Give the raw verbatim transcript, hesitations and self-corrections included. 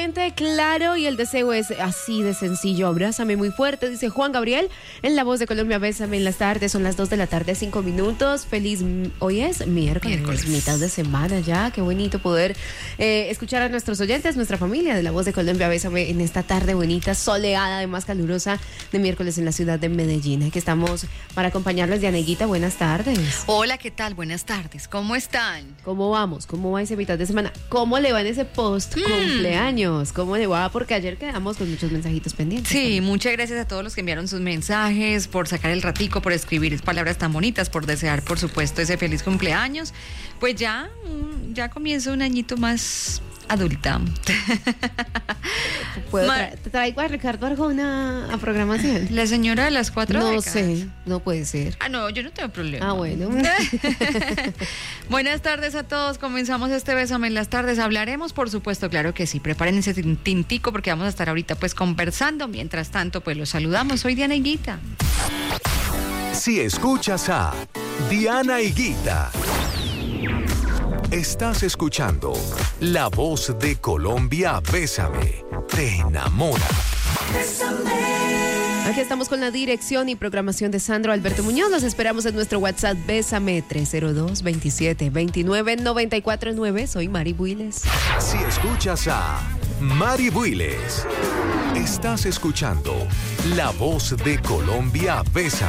Totalmente claro, y el deseo es así de sencillo. Abrázame muy fuerte, dice Juan Gabriel, en La Voz de Colombia. Bésame en las tardes, son las dos de la tarde, cinco minutos. Feliz, hoy es miércoles, miércoles. mitad de semana ya. Qué bonito poder eh, escuchar a nuestros oyentes, nuestra familia de La Voz de Colombia. Bésame en esta tarde bonita, soleada, además calurosa, de miércoles en la ciudad de Medellín. Aquí estamos para acompañarles. Dianeguita, buenas tardes. Hola, ¿qué tal? Buenas tardes. ¿Cómo están? ¿Cómo vamos? ¿Cómo va ese mitad de semana? ¿Cómo le va en ese post cumpleaños? ¿Cómo le va? Porque ayer quedamos con muchos mensajitos pendientes. Sí, también. Muchas gracias a todos los que enviaron sus mensajes, por sacar el ratico, por escribir palabras tan bonitas, por desear, por supuesto, ese feliz cumpleaños. Pues ya, ya comienza un añito más adulta. ¿Puedo tra- ¿Te traigo a Ricardo Arjona a programación? La señora de las cuatro No décadas. sé, no puede ser. Ah, no, yo no tengo problema. Ah, bueno. Buenas tardes a todos. Comenzamos este Bésame en las tardes. Hablaremos, por supuesto, claro que sí. Prepárense ese tintico porque vamos a estar ahorita pues conversando. Mientras tanto, pues los saludamos. Soy Diana Higuita. Si escuchas a Diana Higuita, estás escuchando La Voz de Colombia. Bésame, te enamora. Aquí estamos con la dirección y programación de Sandro Alberto Muñoz. Los esperamos en nuestro WhatsApp Bésame tres cero dos, veintisiete, veintinueve, noventa y cuatro nueve. Soy Mari Builes. Si escuchas a Mari Builes, estás escuchando La Voz de Colombia. Bésame.